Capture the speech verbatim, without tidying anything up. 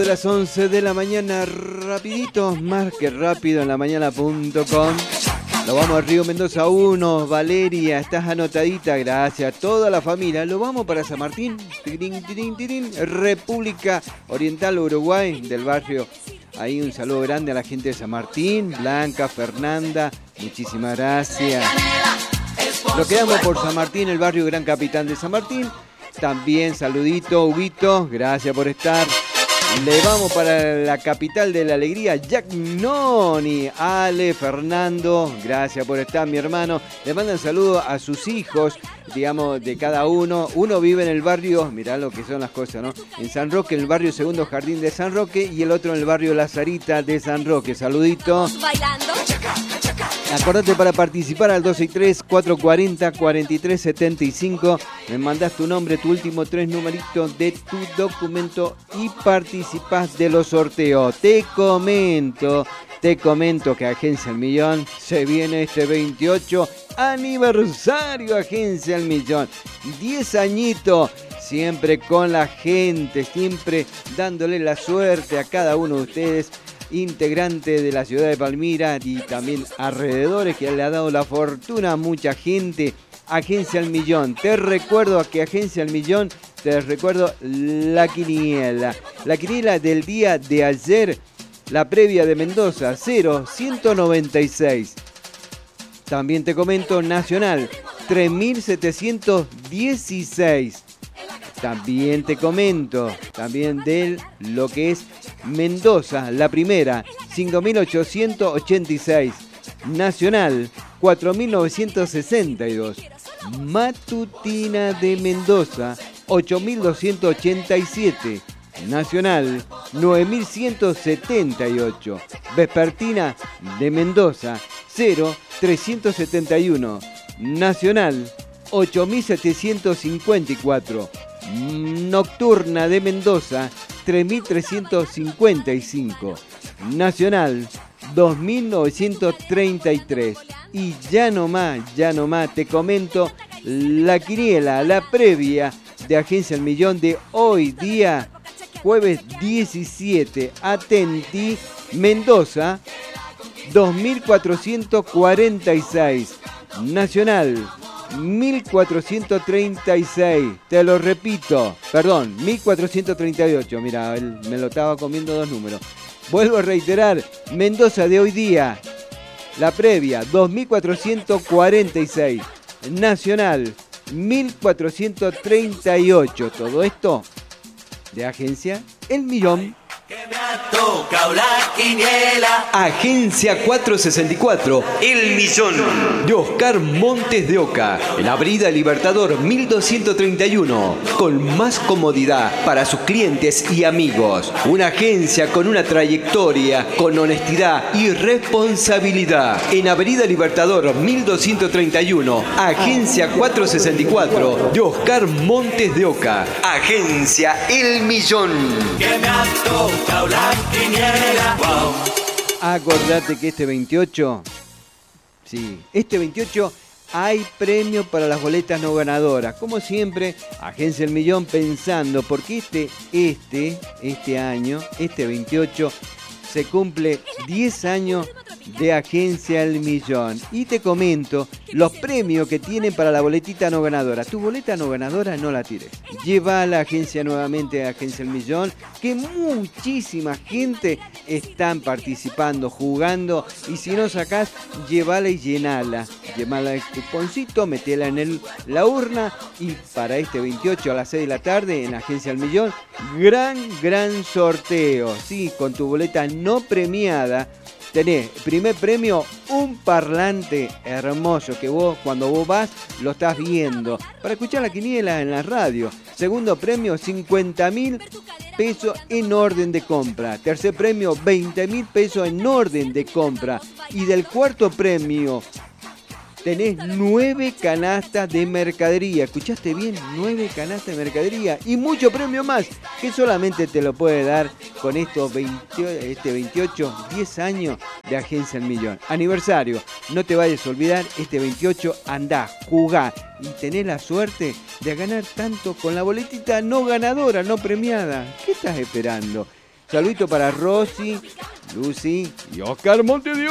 De las once de la mañana, rapidito, más que rápido en la mañana punto com. Lo vamos a Río Mendoza uno, Valeria, estás anotadita, gracias a toda la familia. Lo vamos para San Martín, tirín, tirín, tirín, República Oriental Uruguay, del barrio. Ahí un saludo grande a la gente de San Martín, Blanca, Fernanda, muchísimas gracias. Lo quedamos por San Martín, el barrio Gran Capitán de San Martín. También saludito, Huguito, gracias por estar. Le vamos para la capital de la alegría, Jack Noni, Ale, Fernando, gracias por estar, mi hermano. Le mandan saludos a sus hijos, digamos, de cada uno. Uno vive en el barrio, mirá lo que son las cosas, ¿no? En San Roque, en el barrio Segundo Jardín de San Roque, y el otro en el barrio La Sarita de San Roque. Saludito. Bailando. Acordate para participar al dos seis tres, cuatro cuatro cero, cuatro tres siete cinco. Me mandás tu nombre, tu último tres numeritos de tu documento y participás de los sorteos. Te comento, te comento que Agencia El Millón se viene este veintiocho aniversario Agencia El Millón. diez añitos. Siempre con la gente, siempre dándole la suerte a cada uno de ustedes, integrante de la ciudad de Palmira y también alrededores, que le ha dado la fortuna a mucha gente. Agencia El Millón, te recuerdo a que Agencia El Millón, te recuerdo la quiniela. La quiniela del día de ayer, la previa de Mendoza, cero ciento noventa y seis. También te comento Nacional, tres mil setecientos dieciséis. También te comento, también de lo que es Mendoza, la primera, cinco mil ochocientos ochenta y seis. Nacional, cuatro mil novecientos sesenta y dos. Matutina de Mendoza, ocho mil doscientos ochenta y siete. Nacional, nueve mil ciento setenta y ocho. Vespertina de Mendoza, cero trescientos setenta y uno. Nacional, ocho mil setecientos cincuenta y cuatro. Nocturna de Mendoza, tres mil trescientos cincuenta y cinco. Nacional, dos mil novecientos treinta y tres. Y ya nomás, ya nomás te comento la quiniela, la previa de Agencia El Millón de hoy día, jueves diecisiete. Atenti, Mendoza, dos mil cuatrocientos cuarenta y seis. Nacional, mil cuatrocientos treinta y seis, te lo repito, perdón, mil cuatrocientos treinta y ocho, mira, él me lo estaba comiendo dos números. Vuelvo a reiterar, Mendoza de hoy día, la previa, dos mil cuatrocientos cuarenta y seis, Nacional, mil cuatrocientos treinta y ocho, todo esto de Agencia El Millón. Que me ha tocado la quiniela. Agencia cuatrocientos sesenta y cuatro, El Millón, de Oscar Montes de Oca, en Avenida Libertador mil doscientos treinta y uno, con más comodidad para sus clientes y amigos. Una agencia con una trayectoria, con honestidad y responsabilidad. En Avenida Libertador mil doscientos treinta y uno, Agencia cuatrocientos sesenta y cuatro, de Oscar Montes de Oca. Agencia El Millón. Que me ha tocado la quiniela. Wow. Acordate que este veintiocho, sí, este veintiocho hay premio para las boletas no ganadoras. Como siempre, Agencia El Millón pensando, porque este, este, este año, este veintiocho, se cumple diez años de Agencia El Millón. Y te comento los premios que tienen para la boletita no ganadora. Tu boleta no ganadora no la tires. Lleva a la agencia nuevamente, a Agencia El Millón, que muchísima gente están participando, jugando. Y si no sacás, llévala y llenala. Llévala el cuponcito, metela en el, la urna. Y para este veintiocho a las seis de la tarde en Agencia El Millón, gran, gran sorteo. Sí, con tu boleta no premiada. Tenés, primer premio, un parlante hermoso que vos, cuando vos vas, lo estás viendo para escuchar la quiniela en la radio. Segundo premio, cincuenta mil pesos en orden de compra. Tercer premio, veinte mil pesos en orden de compra. Y del cuarto premio, tenés nueve canastas de mercadería. ¿Escuchaste bien? Nueve canastas de mercadería. Y mucho premio más, que solamente te lo puede dar con estos veinte, este veintiocho, diez años de Agencia El Millón. Aniversario. No te vayas a olvidar, este veintiocho andá, jugá y tenés la suerte de ganar tanto con la boletita no ganadora, no premiada. ¿Qué estás esperando? Saludito para Rosy, Lucy y Oscar Montes de